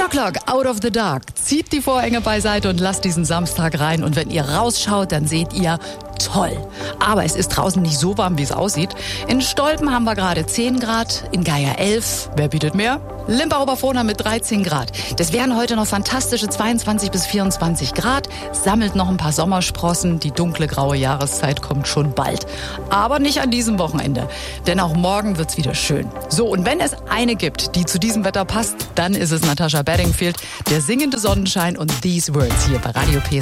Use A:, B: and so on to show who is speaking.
A: O'Clock, Out of the Dark. Zieht die Vorhänge beiseite und lasst diesen Samstag rein. Und wenn ihr rausschaut, dann seht ihr, toll. Aber es ist draußen nicht so warm, wie es aussieht. In Stolpen haben wir gerade 10 Grad, in Geier 11. Wer bietet mehr? Limper-Oberfrohna mit 13 Grad. Das wären heute noch fantastische 22 bis 24 Grad. Sammelt noch ein paar Sommersprossen. Die dunkle, graue Jahreszeit kommt schon bald. Aber nicht an diesem Wochenende. Denn auch morgen wird's wieder schön. So, und wenn es eine gibt, die zu diesem Wetter passt, dann ist es Natasha Bedingfield, der singende Sonnenschein und These Words hier bei Radio PS.